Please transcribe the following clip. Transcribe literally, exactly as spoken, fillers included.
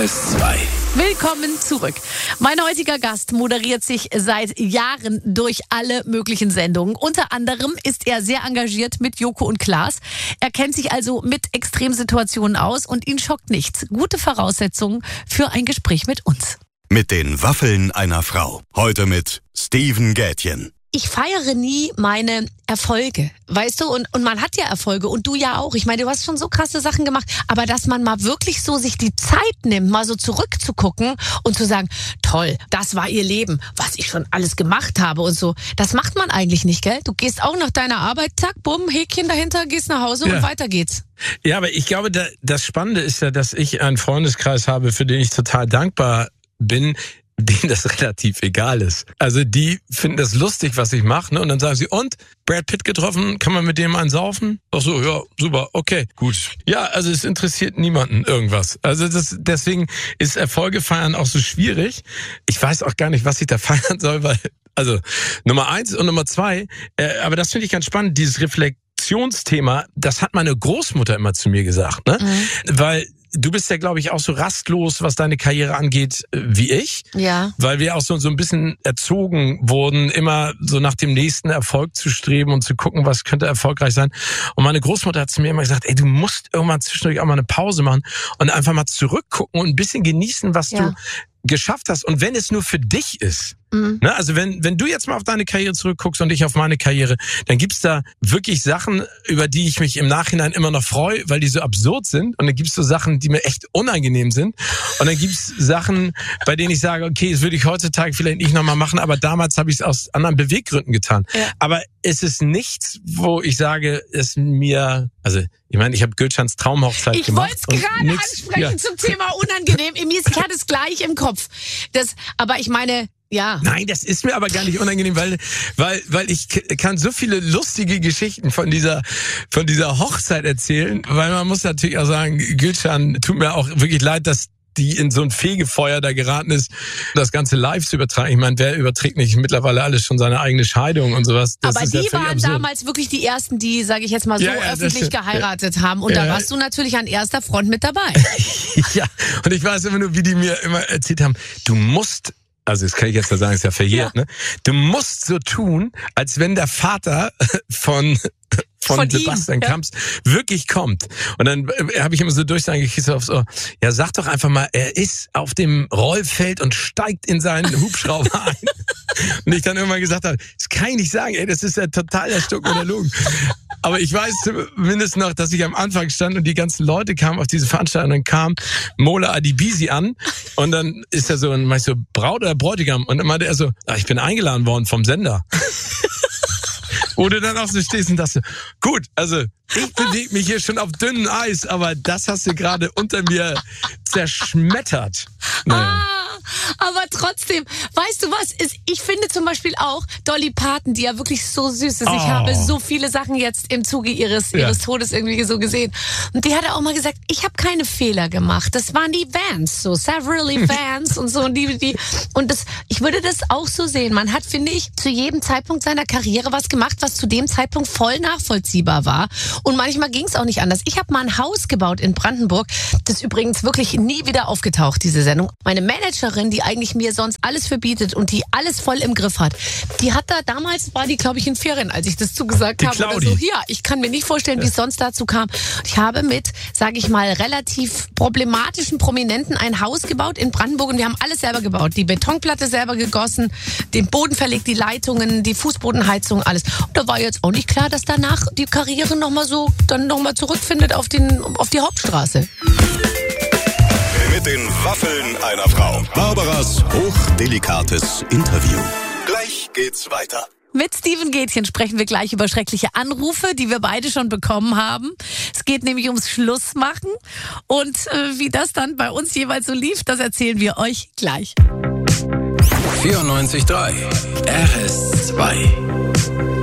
S zwei. Willkommen zurück. Mein heutiger Gast moderiert sich seit Jahren durch alle möglichen Sendungen. Unter anderem ist er sehr engagiert mit Joko und Klaas. Er kennt sich also mit Extremsituationen aus und ihn schockt nichts. Gute Voraussetzungen für ein Gespräch mit uns. Mit den Waffeln einer Frau. Heute mit Steven Gätjen. Ich feiere nie meine Erfolge, weißt du, und, und man hat ja Erfolge und du ja auch. Ich meine, du hast schon so krasse Sachen gemacht, aber dass man mal wirklich so sich die Zeit nimmt, mal so zurückzugucken und zu sagen, toll, das war ihr Leben, was ich schon alles gemacht habe und so, das macht man eigentlich nicht, gell? Du gehst auch nach deiner Arbeit, zack, bumm, Häkchen dahinter, gehst nach Hause ja. und weiter geht's. Ja, aber ich glaube, da, das Spannende ist ja, dass ich einen Freundeskreis habe, für den ich total dankbar bin, denen das relativ egal ist. Also die finden das lustig, was ich mache, ne? Und dann sagen sie, und? Brad Pitt getroffen, kann man mit dem einen saufen? Ach so, ja, super, okay, gut. Ja, also es interessiert niemanden irgendwas. Also das, deswegen ist Erfolge feiern auch so schwierig. Ich weiß auch gar nicht, was ich da feiern soll, weil, also Nummer eins und Nummer zwei, äh, aber das finde ich ganz spannend, dieses Reflexionsthema, das hat meine Großmutter immer zu mir gesagt, ne? Mhm. Weil du bist ja, glaube ich, auch so rastlos, was deine Karriere angeht, wie ich. Ja. Weil wir auch so, so ein bisschen erzogen wurden, immer so nach dem nächsten Erfolg zu streben und zu gucken, was könnte erfolgreich sein. Und meine Großmutter hat zu mir immer gesagt, ey, du musst irgendwann zwischendurch auch mal eine Pause machen und einfach mal zurückgucken und ein bisschen genießen, was ja. du geschafft hast. Und wenn es nur für dich ist, mhm. ne, also wenn wenn du jetzt mal auf deine Karriere zurückguckst und ich auf meine Karriere, dann gibt's da wirklich Sachen, über die ich mich im Nachhinein immer noch freue, weil die so absurd sind. Und dann gibt's so Sachen, die mir echt unangenehm sind. Und dann gibt's Sachen, bei denen ich sage, okay, das würde ich heutzutage vielleicht nicht nochmal machen, aber damals habe ich es aus anderen Beweggründen getan. Ja. Aber es ist nichts, wo ich sage, es mir, also ich meine, ich habe Gülschans Traumhochzeit ich gemacht. Ich wollte es gerade ansprechen ja. zum Thema unangenehm. Mir ist gerade das gleich im Kopf. Das, aber ich meine, ja. Nein, das ist mir aber gar nicht unangenehm, weil, weil, weil ich kann so viele lustige Geschichten von dieser, von dieser Hochzeit erzählen, weil man muss natürlich auch sagen, Gülschan, tut mir auch wirklich leid, dass die in so ein Fegefeuer da geraten ist, das Ganze live zu übertragen. Ich meine, wer überträgt nicht mittlerweile alles schon seine eigene Scheidung und sowas? Das aber ist die ja waren absurd. Damals wirklich die ersten, die, sage ich jetzt mal so, ja, ja, öffentlich geheiratet ja. haben. Und ja. da warst du natürlich an erster Front mit dabei. Ja, und ich weiß immer nur, wie die mir immer erzählt haben, du musst, also das kann ich jetzt mal sagen, ist ja verjährt, ja. ne? Du musst so tun, als wenn der Vater von von, von Sebastian ihm, Kamps ja. wirklich kommt. Und dann äh, habe ich immer so Durchsagen gekriegt aufs Ohr. Ja, sag doch einfach mal, er ist auf dem Rollfeld und steigt in seinen Hubschrauber ein. Und ich dann irgendwann gesagt habe, das kann ich nicht sagen, ey, das ist ja total der Stuck oder Lug. Aber ich weiß zumindest noch, dass ich am Anfang stand und die ganzen Leute kamen auf diese Veranstaltung und dann kam Mola Adebisi an und dann ist er so, und mach ich so, Braut oder Bräutigam? Und dann meinte er so, ach, ich bin eingeladen worden vom Sender. Wo du dann auch so stehst und dachte, gut, also ich bewege mich hier schon auf dünnem Eis, aber das hast du gerade unter mir zerschmettert. Naja. Ah, aber trotzdem, weißt du was, ist, ich finde zum Beispiel auch Dolly Parton, die ja wirklich so süß ist. Oh. Ich habe so viele Sachen jetzt im Zuge ihres, ja. ihres Todes irgendwie so gesehen. Und die hat auch mal gesagt, ich habe keine Fehler gemacht. Das waren die Vans, so severally Vans und so. Und, die, die, und das, ich würde das auch so sehen. Man hat, finde ich, zu jedem Zeitpunkt seiner Karriere was gemacht, was zu dem Zeitpunkt voll nachvollziehbar war. Und manchmal ging es auch nicht anders. Ich habe mal ein Haus gebaut in Brandenburg, das übrigens wirklich nie wieder aufgetaucht, diese Sendung. Meine Managerin, die eigentlich mir sonst alles verbietet und die alles voll im Griff hat, die hat da, damals war die, glaube ich, in Ferien, als ich das zugesagt die habe. Claudi. Oder so. Ja, ich kann mir nicht vorstellen, wie es sonst dazu kam. Ich habe mit, sage ich mal, relativ problematischen Prominenten ein Haus gebaut in Brandenburg und wir haben alles selber gebaut. Die Betonplatte selber gegossen, den Boden verlegt, die Leitungen, die Fußbodenheizung, alles. Und da war jetzt auch nicht klar, dass danach die Karriere nochmal so, dann nochmal zurückfindet auf, den, auf die Hauptstraße. Mit den Waffeln einer Frau. Barbaras hochdelikates Interview. Gleich geht's weiter. Mit Steven Gätjen sprechen wir gleich über schreckliche Anrufe, die wir beide schon bekommen haben. Es geht nämlich ums Schlussmachen. Und äh, wie das dann bei uns jeweils so lief, das erzählen wir euch gleich. vierundneunzig Komma drei R S zwei